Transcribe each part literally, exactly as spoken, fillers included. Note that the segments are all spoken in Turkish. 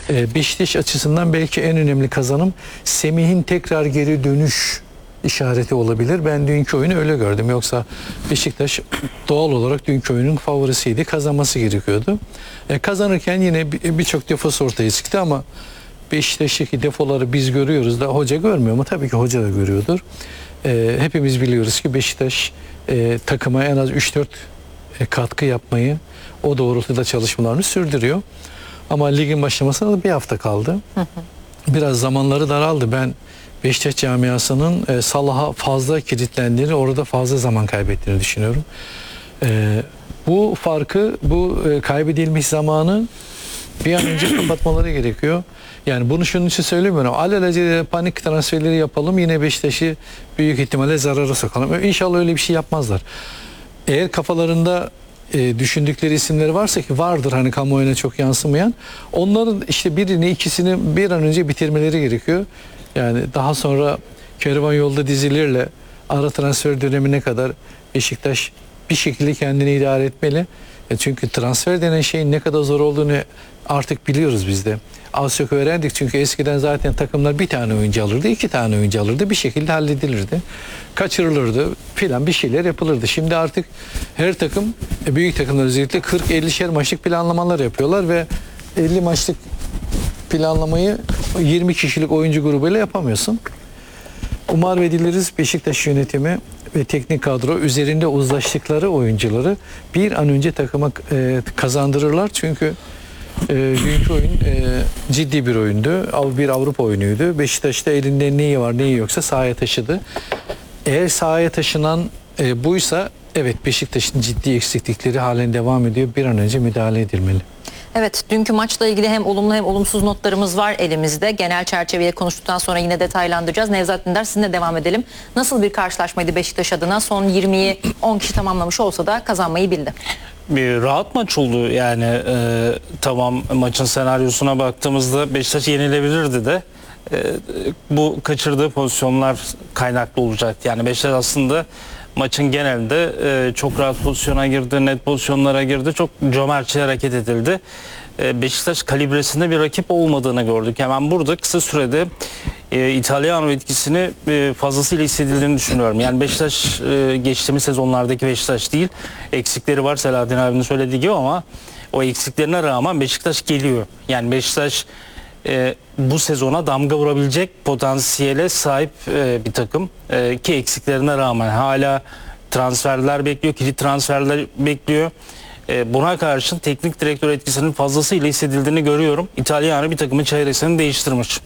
E, Beşiktaş açısından belki en önemli kazanım Semih'in tekrar geri dönüş işareti olabilir. Ben dünkü oyunu öyle gördüm. Yoksa Beşiktaş doğal olarak dünkü oyunun favorisiydi. Kazanması gerekiyordu. E, kazanırken yine birçok defos ortaya çıktı ama Beşiktaş'taki defoları biz görüyoruz da hoca görmüyor mu? Tabii ki hoca da görüyordur. E, hepimiz biliyoruz ki Beşiktaş e, takıma en az üç dört e, katkı yapmayı, o doğrultuda çalışmalarını sürdürüyor. Ama ligin başlamasına da bir hafta kaldı. Hı hı. Biraz zamanları daraldı. Ben Beşiktaş camiasının e, Salah'a fazla kilitlendiğini, orada fazla zaman kaybettiğini düşünüyorum. E, bu farkı, bu e, kaybedilmiş zamanı bir an önce kapatmaları gerekiyor. Yani bunu şunun için söylemiyorum. Alelacele panik transferleri yapalım, yine Beşiktaş'ı büyük ihtimalle zarara sokalım. İnşallah öyle bir şey yapmazlar. Eğer kafalarında e, düşündükleri isimleri varsa, ki vardır hani kamuoyuna çok yansımayan, onların işte birini ikisini bir an önce bitirmeleri gerekiyor. Yani daha sonra kervan yolda dizilerle ara transfer dönemine kadar Beşiktaş bir şekilde kendini idare etmeli. E çünkü transfer denen şeyin ne kadar zor olduğunu artık biliyoruz biz de. Az çok öğrendik, çünkü eskiden zaten takımlar bir tane oyuncu alırdı, iki tane oyuncu alırdı, bir şekilde halledilirdi. Kaçırılırdı filan, bir şeyler yapılırdı. Şimdi artık her takım, büyük takımlar özellikle kırk ellişer maçlık planlamalar yapıyorlar ve elli maçlık planlamayı yirmi kişilik oyuncu grubuyla yapamıyorsun. Umar ve dileriz Beşiktaş yönetimi ve teknik kadro üzerinde uzlaştıkları oyuncuları bir an önce takıma e, kazandırırlar. Çünkü e, dünkü oyun e, ciddi bir oyundu. Bir Avrupa oyunuydu. Beşiktaş'ta elinde neyi var neyi yoksa sahaya taşıdı. Eğer sahaya taşınan e, buysa, evet, Beşiktaş'ın ciddi eksiklikleri halen devam ediyor. Bir an önce müdahale edilmeli. Evet, dünkü maçla ilgili hem olumlu hem olumsuz notlarımız var elimizde. Genel çerçeveye konuştuktan sonra yine detaylandıracağız. Nevzat Dindar, sizinle devam edelim. Nasıl bir karşılaşmaydı Beşiktaş adına? Son yirmiyi on kişi tamamlamış olsa da kazanmayı bildi. Bir rahat maç oldu yani. E, tamam, maçın senaryosuna baktığımızda Beşiktaş yenilebilirdi de e, bu kaçırdığı pozisyonlar kaynaklı olacaktı. Yani Beşiktaş aslında maçın genelinde e, çok rahat pozisyona girdi, net pozisyonlara girdi, çok cömertçe hareket edildi. E, Beşiktaş kalibresinde bir rakip olmadığını gördük. Hemen burada kısa sürede e, İtalyan etkisini e, fazlasıyla hissedildiğini düşünüyorum. Yani Beşiktaş e, geçtiğimiz sezonlardaki Beşiktaş değil. Eksikleri var Selahattin abinin söylediği gibi, ama o eksiklerine rağmen Beşiktaş geliyor. Yani Beşiktaş e, bu sezona damga vurabilecek potansiyele sahip e, bir takım e, ki eksiklerine rağmen hala transferler bekliyor, kilit transferler bekliyor. E, buna karşın teknik direktör etkisinin fazlasıyla hissedildiğini görüyorum. İtalyan bir takımın çevresini değiştirmiş.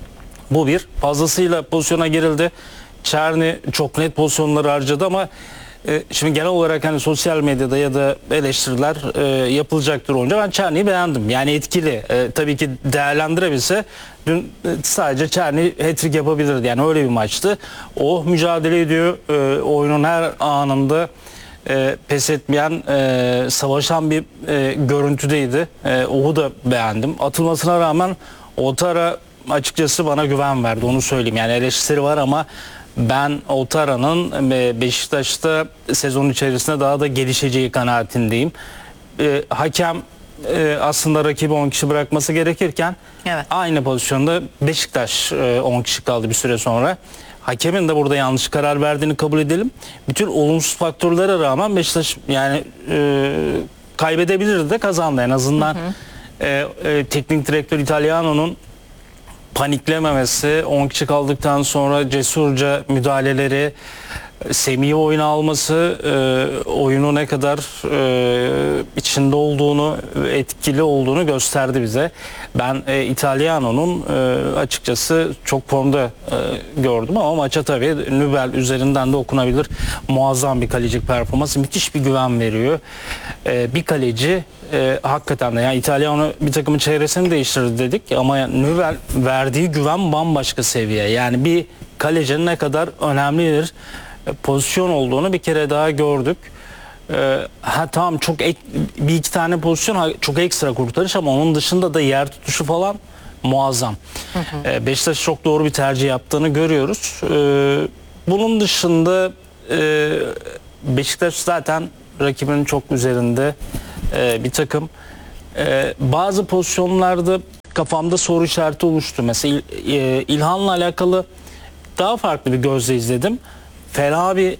Bu bir. Fazlasıyla pozisyona girildi. Çerni çok net pozisyonları harcadı ama e, şimdi genel olarak hani sosyal medyada ya da eleştiriler e, yapılacaktır olunca ben Çerni'yi beğendim. Yani etkili. E, tabii ki değerlendirebilse dün e, sadece Çerni hat-trick yapabilirdi. Yani öyle bir maçtı. O mücadele ediyor. E, oyunun her anında e, pes etmeyen, e, savaşan bir e, görüntüdeydi. E, onu da beğendim. Atılmasına rağmen Ouattara açıkçası bana güven verdi, onu söyleyeyim. Yani eleştiri var ama ben Ouattara'nın Beşiktaş'ta sezon içerisinde daha da gelişeceği kanaatindeyim. E, hakem e, aslında rakibi on kişi bırakması gerekirken evet, aynı pozisyonda Beşiktaş e, on kişi kaldı bir süre sonra. Hakemin de burada yanlış karar verdiğini kabul edelim. Bütün olumsuz faktörlere rağmen Beşiktaş yani e, kaybedebilirdi de kazandı en azından. Hı hı. E, e, teknik direktör İtalyano'nun paniklememesi, on kişi kaldıktan sonra cesurca müdahaleleri, Semih'i oyuna alması, e, oyunu ne kadar e, içinde olduğunu, etkili olduğunu gösterdi bize. Ben e, İtalyano'nun e, açıkçası çok formda e, gördüm ama maça tabii Nübel üzerinden de okunabilir. Muazzam bir kalecilik performansı, müthiş bir güven veriyor. E, bir kaleci e, hakikaten de yani İtalyano bir takımın çevresini değiştirdi dedik ama yani Nübel verdiği güven bambaşka seviye. Yani bir kalecinin ne kadar önemlidir pozisyon olduğunu bir kere daha gördük. Ee, ha tamam, çok ek, bir iki tane pozisyon çok ekstra kurtarış ama onun dışında da yer tutuşu falan muazzam. Hı hı. Ee, Beşiktaş çok doğru bir tercih yaptığını görüyoruz. Ee, bunun dışında e, Beşiktaş zaten rakibinin çok üzerinde e, bir takım. E, bazı pozisyonlarda kafamda soru işareti oluştu. Mesela İl- e, İlhan'la alakalı daha farklı bir gözle izledim. Fena bir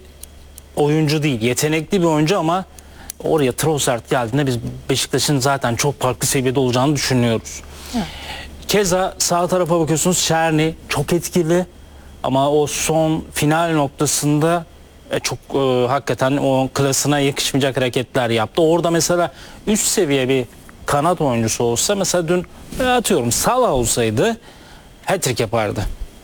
oyuncu değil, yetenekli bir oyuncu ama oraya Trossard geldiğinde biz Beşiktaş'ın zaten çok farklı seviyede olacağını düşünüyoruz. Evet. Keza sağ tarafa bakıyorsunuz, Şerni çok etkili ama o son final noktasında e, çok e, hakikaten o klasına yakışmayacak hareketler yaptı. Orada mesela üst seviye bir kanat oyuncusu olsa, mesela dün e, atıyorum Salah olsaydı hat-trick yapardı.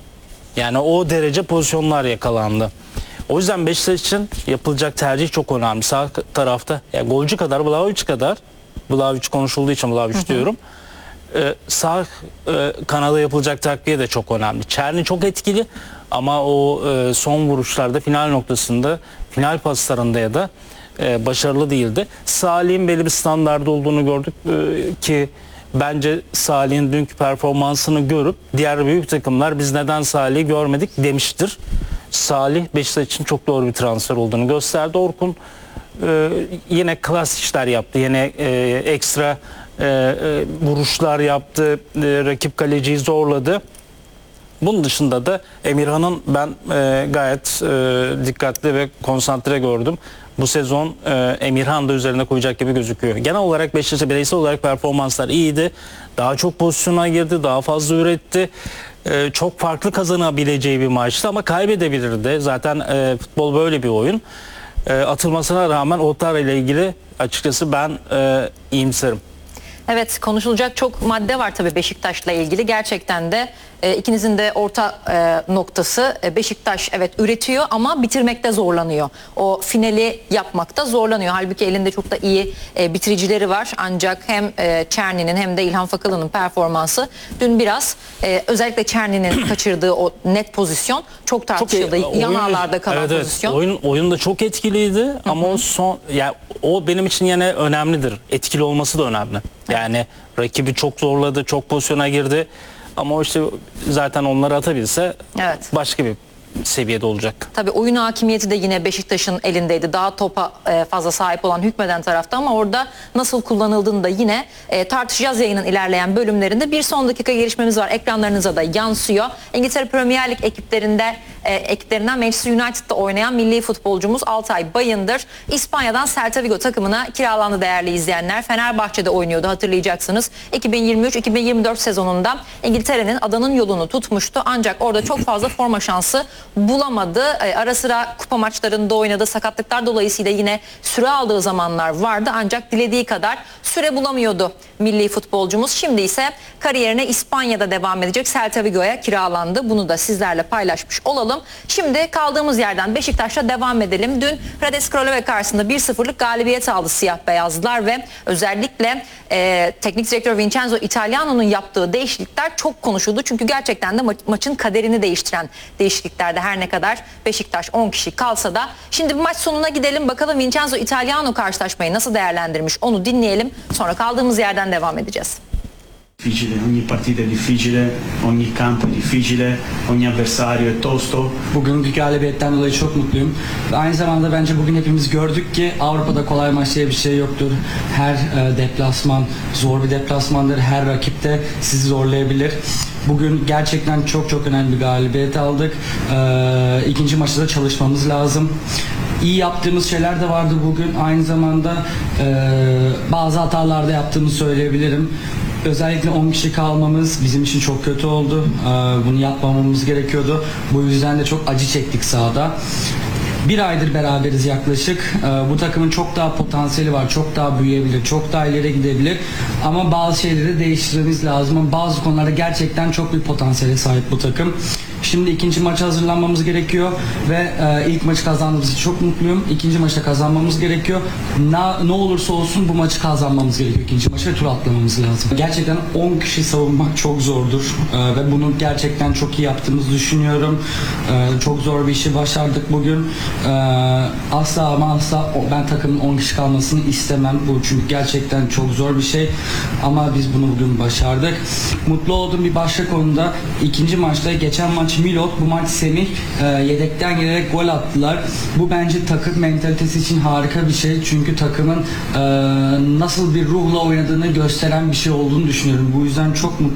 Yani o derece pozisyonlar yakalandı. O yüzden Beşiktaş için yapılacak tercih çok önemli. Sağ tarafta yani golcü kadar, Vlahovic kadar, Vlahovic konuşulduğu için Vlahovic diyorum. Ee, sağ e, kanada yapılacak takviye de çok önemli. Çerni çok etkili ama o e, son vuruşlarda, final noktasında, final paslarında ya da e, başarılı değildi. Salih'in belli bir standardı olduğunu gördük e, ki bence Salih'in dünkü performansını görüp diğer büyük takımlar biz neden Salih'i görmedik demiştir. Salih Beşiktaş için çok doğru bir transfer olduğunu gösterdi. Orkun e, yine klas işler yaptı. Yine e, ekstra e, e, vuruşlar yaptı. E, rakip kaleciyi zorladı. Bunun dışında da Emirhan'ın ben e, gayet e, dikkatli ve konsantre gördüm. Bu sezon e, Emirhan da üzerine koyacak gibi gözüküyor. Genel olarak Beşiktaş'ta bireysel olarak performanslar iyiydi. Daha çok pozisyona girdi, daha fazla üretti. E, çok farklı kazanabileceği bir maçtı ama kaybedebilirdi. Zaten e, futbol böyle bir oyun. E, atılmasına rağmen Otara ile ilgili açıkçası ben e, iyimserim. Evet, konuşulacak çok madde var tabii Beşiktaş'la ilgili. Gerçekten de e, ikinizin de orta e, noktası e, Beşiktaş evet üretiyor ama bitirmekte zorlanıyor. O finali yapmakta zorlanıyor. Halbuki elinde çok da iyi e, bitiricileri var. Ancak hem e, Çerni'nin hem de İlhan Fakalı'nın performansı dün biraz e, özellikle Çerni'nin kaçırdığı o net pozisyon çok tartışıldı. Çok, Yan oyun- ağlarda kalan evet, evet. pozisyon. Oyun, oyun da çok etkiliydi ama o son ya o benim için yine önemlidir. Etkili olması da önemli. Yani rakibi çok zorladı, çok pozisyona girdi. Ama o işte zaten onları atabilse Evet. başka bir seviyede olacak. Tabii oyun hakimiyeti de yine Beşiktaş'ın elindeydi. Daha topa e, fazla sahip olan hükmeden tarafta ama orada nasıl kullanıldığını da yine e, tartışacağız yayının ilerleyen bölümlerinde. Bir son dakika gelişmemiz var. Ekranlarınıza da yansıyor. İngiltere Premier Lig ekiplerinde e, ekiplerinden Manchester United'da oynayan milli futbolcumuz Altay Bayındır İspanya'dan Celta Vigo takımına kiralandı değerli izleyenler. Fenerbahçe'de oynuyordu hatırlayacaksınız. iki bin yirmi üç iki bin yirmi dört sezonunda İngiltere'nin adanın yolunu tutmuştu. Ancak orada çok fazla forma şansı bulamadı. E, ara sıra kupa maçlarında oynadı. Sakatlıklar dolayısıyla yine süre aldığı zamanlar vardı. Ancak dilediği kadar süre bulamıyordu milli futbolcumuz. Şimdi ise kariyerine İspanya'da devam edecek Celta Vigo'ya kiralandı. Bunu da sizlerle paylaşmış olalım. Şimdi kaldığımız yerden Beşiktaş'la devam edelim. Dün Rades Kralove karşısında bir sıfırlık galibiyet aldı siyah beyazlılar ve özellikle e, teknik direktör Vincenzo Italiano'nun yaptığı değişiklikler çok konuşuldu. Çünkü gerçekten de ma- maçın kaderini değiştiren değişikliklerde her ne kadar Beşiktaş on kişi kalsa da. Şimdi bu maç sonuna gidelim bakalım Vincenzo Italiano karşılaşmayı nasıl değerlendirmiş onu dinleyelim. Sonra kaldığımız yerden devam edeceğiz. Difficile, ogni partita è difficile, ogni campo è difficile, ogni avversario è tosto. Bugünkü galibiyetten dolayı çok mutluyum. Ve aynı zamanda bence bugün hepimiz gördük ki Avrupa'da kolay maç diye bir şey yoktur. Her e, deplasman zor bir deplasmandır. Her rakip de sizi zorlayabilir. Bugün gerçekten çok çok önemli bir galibiyet aldık. E, ikinci maçta da çalışmamız lazım. İyi yaptığımız şeyler de vardı bugün. Aynı zamanda e, bazı hatalarda yaptığımızı söyleyebilirim. Özellikle on kişi kalmamız bizim için çok kötü oldu. Ee, bunu yapmamamız gerekiyordu. Bu yüzden de çok acı çektik sahada. Bir aydır beraberiz yaklaşık. Ee, bu takımın çok daha potansiyeli var. Çok daha büyüyebilir. Çok daha ileri gidebilir. Ama bazı şeyleri değiştirmemiz lazım. Bazı konularda gerçekten çok bir potansiyele sahip bu takım. Şimdi ikinci maça hazırlanmamız gerekiyor ve e, ilk maçı kazandığımız için çok mutluyum. İkinci maçta kazanmamız gerekiyor. Na, ne olursa olsun bu maçı kazanmamız gerekiyor. İkinci maçı ve tur atlamamız lazım. Gerçekten on kişi savunmak çok zordur e, ve bunu gerçekten çok iyi yaptığımızı düşünüyorum. E, çok zor bir işi başardık bugün. E, asla ama asla ben takımın on kişi kalmasını istemem. Bu çünkü gerçekten çok zor bir şey. Ama biz bunu bugün başardık. Mutlu olduğum bir başka konuda ikinci maçta geçen maç Milot, bu maç Semih e, yedekten gelerek gol attılar. Bu bence takım mentalitesi için harika bir şey. Çünkü takımın e, nasıl bir ruhla oynadığını gösteren bir şey olduğunu düşünüyorum. Bu yüzden çok mutluyum.